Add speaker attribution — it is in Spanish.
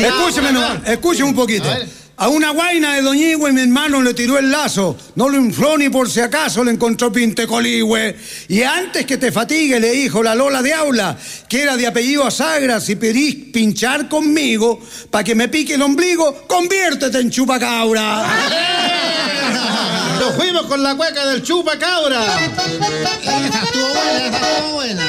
Speaker 1: Escúcheme un poquito. A una guaina de Doñigüe mi hermano le tiró el lazo, no lo infló ni por si acaso le encontró pintecoligüe. Y antes que te fatigue le dijo la Lola de Aula, que era de apellido Asagra, si pedís pinchar conmigo, para que me pique el ombligo, conviértete en chupacabra.
Speaker 2: Nos fuimos con la cueca del chupacabra.
Speaker 3: Esa estuvo buena.